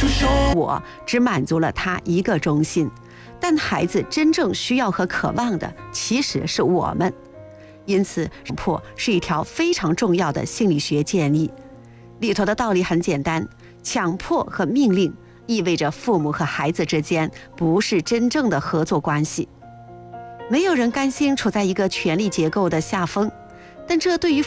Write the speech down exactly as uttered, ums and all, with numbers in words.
出手。 我只满足了他一个中心，但孩子真正需要和渴望的其实是我们。因此，强迫是一条非常重要的心理学建议。里头的道理很简单，强迫和命令意味着父母和孩子之间不是真正的合作关系。没有人甘心处在一个权力结构的下风，但这对于